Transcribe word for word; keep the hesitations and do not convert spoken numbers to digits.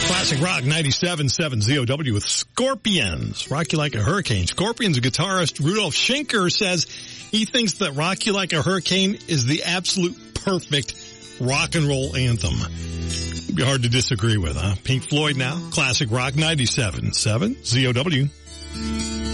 Classic Rock ninety-seven point seven Z O W with Scorpions. Rock You Like a Hurricane. Scorpions guitarist Rudolf Schenker says he thinks that Rock You Like a Hurricane is the absolute perfect rock and roll anthem. It'd be hard to disagree with, huh? Pink Floyd now. Classic Rock ninety-seven point seven Z O W.